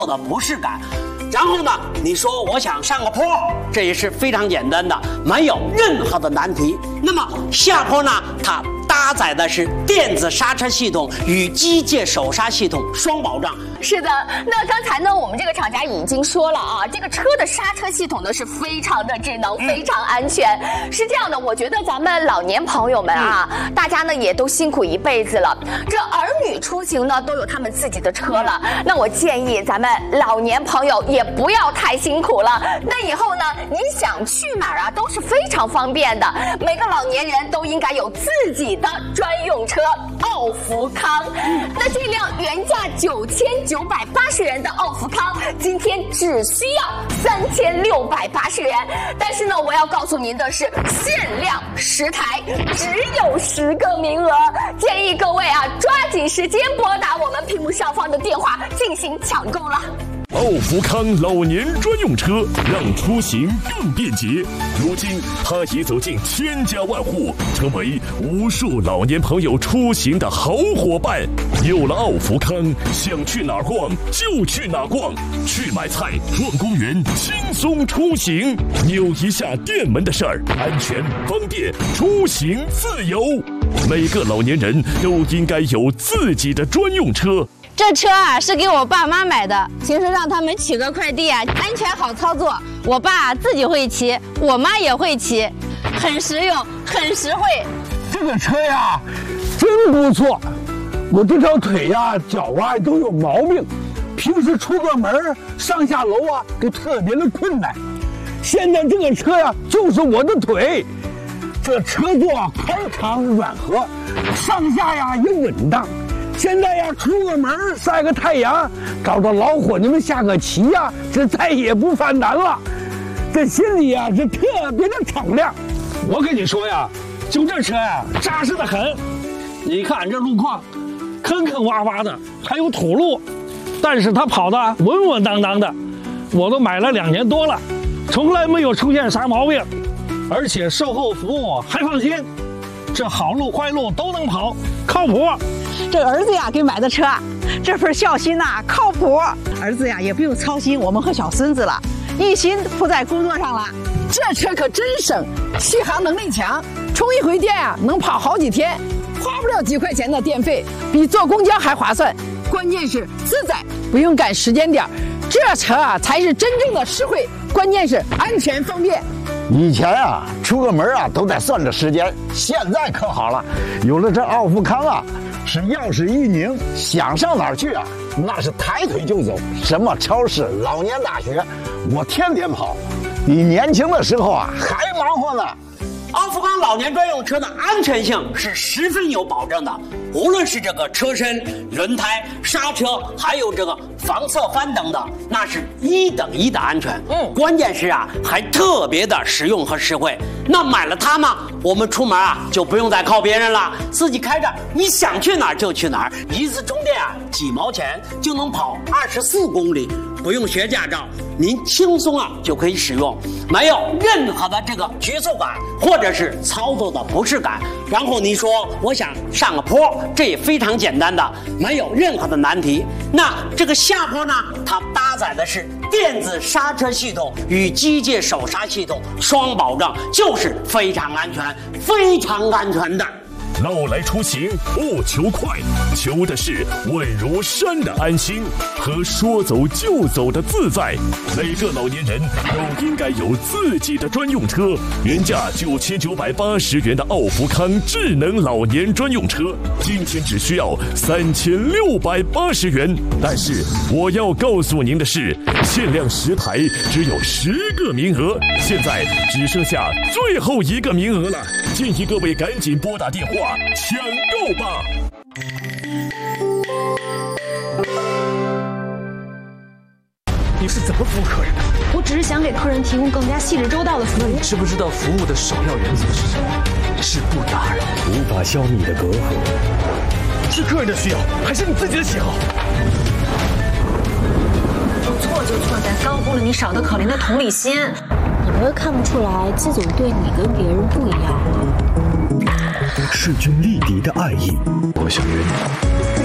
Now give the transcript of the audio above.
的不适感。然后呢，你说我想上个坡，这也是非常简单的，没有任何的难题。那么下坡呢，它搭载的是电子刹车系统与机械手刹系统双保障。 是的，那刚才呢，我们这个厂家已经说了啊，这个车的刹车系统呢是非常的智能，非常安全。是这样的，我觉得咱们老年朋友们啊，大家呢也都辛苦一辈子了，这儿女出行呢都有他们自己的车了。那我建议咱们老年朋友也不要太辛苦了。那以后呢，你想去哪儿啊，都是非常方便的。每个老年人都应该有自己的专用车奥福康。那这辆原价9980元的奥福康，今天只需要3680元。但是呢，我要告诉您的是，限量10台，只有10个名额，建议各位啊抓紧时间拨打我们屏幕上方的电话进行抢购了。 奥福康老年专用车，让出行更便捷。如今，它已走进千家万户，成为无数老年朋友出行的好伙伴。有了奥福康，想去哪儿逛就去哪儿逛，去买菜、逛公园，轻松出行。扭一下电门的事儿，安全、方便，出行自由。每个老年人都应该有自己的专用车。 这车啊是给我爸妈买的，平时让他们取个快递啊，安全好操作。我爸自己会骑，我妈也会骑，很实用，很实惠。 这个车呀，真不错。我这条腿呀、脚啊都有毛病，平时出个门上下楼啊都特别的困难。现在这个车呀，就是我的腿。这车座啊宽敞软和，上下呀也稳当。现在呀，出个门晒个太阳，找着老伙计们下个棋呀，这再也不犯难了。这心里呀是特别的敞亮。我跟你说呀，就这车呀，扎实的很。你看这路况，坑坑洼洼的，还有土路，但是它跑得稳稳当当的。我都买了2年多了，从来没有出现啥毛病，而且售后服务还放心。这好路坏路都能跑，靠谱。 这儿子呀给买的车，这份孝心呐靠谱。儿子呀也不用操心我们和小孙子了，一心扑在工作上了。这车可真省，续航能力强，充一回电啊能跑好几天，花不了几块钱的电费，比坐公交还划算。关键是自在，不用赶时间点，这车啊才是真正的实惠，关键是安全方便。 以前啊，出个门啊都得算着时间，现在可好了，有了这奥福康啊，是钥匙一拧，想上哪儿去啊，那是抬腿就走。什么超市、老年大学，我天天跑，比年轻的时候啊还忙活呢。 奥福康老年专用车的安全性是十分有保证的，无论是这个车身、轮胎、刹车，还有这个防侧翻等等，那是1等1的安全。关键是啊，还特别的实用和实惠。那买了它嘛，我们出门啊就不用再靠别人了，自己开着，你想去哪儿就去哪儿，一次充电啊几毛钱就能跑24公里。不用学驾照，您轻松啊就可以使用，没有任何的这个局促感或者是操作的不适感。然后你说我想上个坡，这也非常简单的，没有任何的难题。那这个下坡呢，它搭载的是电子刹车系统与机械手刹系统双保障，就是非常安全、非常安全的。 老来出行不求快，求的是稳如山的安心和说走就走的自在。每个老年人都应该有自己的专用车。原价9980元的奥福康智能老年专用车，今天只需要3680元。但是我要告诉您的是，限量10台，只有10个名额，现在只剩下最后1个名额了。建议各位赶紧拨打电话抢购吧！ 你是怎么服务客人的？ 我只是想给客人提供更加细致周到的服务。 你知不知道服务的首要原则是什么？是不打扰， 无法消弭的隔阂。 是客人的需要，还是你自己的喜好？ 错就错在高估了你少得可怜的同理心。你们看不出来，季总对你跟别人不一样吗？ 势均力敌的爱意， 我想约你